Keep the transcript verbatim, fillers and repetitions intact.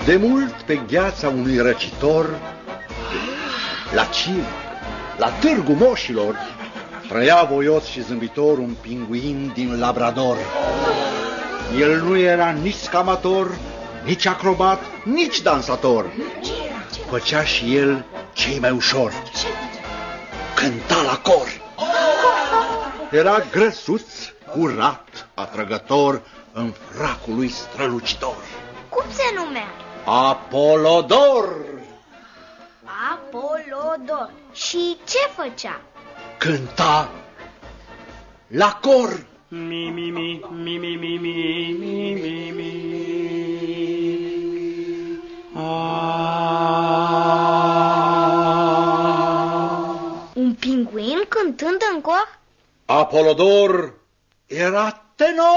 De mult pe gheața unui răcitor, la Cir, la Târgu Moșilor, trăia voios și zâmbitor un pinguin din Labrador. El nu era nici scamator, nici acrobat, nici dansator. Făcea și el cei mai ușor. Cânta la cor. Era grăsuț, curat, atrăgător, în fracul lui strălucitor. Cum se numea? Apolodor. Apolodor. Și ce făcea? Cânta la cor. Mi, mi, mi, mi, mi, mi, mi, mi, mi, mi. Un pinguin cântând în cor? Apolodor era tenor.